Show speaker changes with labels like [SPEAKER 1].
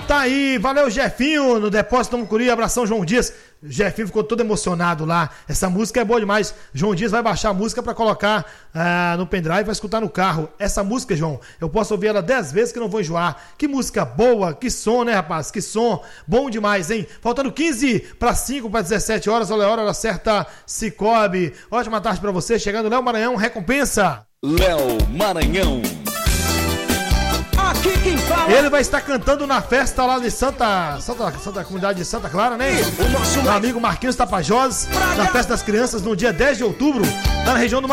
[SPEAKER 1] Tá aí, valeu Jefinho, no Depósito Mucuri, abração João Dias. Jefinho ficou todo emocionado lá, essa música é boa demais. João Dias vai baixar a música pra colocar no pendrive e vai escutar no carro. Essa música, João, eu posso ouvir ela 10 vezes que não vou enjoar. Que música boa, que som, né, rapaz? Que som, bom demais, hein? Faltando 15 para 5 para 17 horas, olha a hora certa, Cicobi. Ótima tarde pra você, chegando Léo Maranhão, recompensa.
[SPEAKER 2] Léo Maranhão. Aqui quem fala.
[SPEAKER 1] Ele vai estar cantando na festa lá de Santa Comunidade de Santa Clara, né? O nosso amigo Marquinhos Tapajós, na festa das crianças, no dia 10 de outubro, lá na região do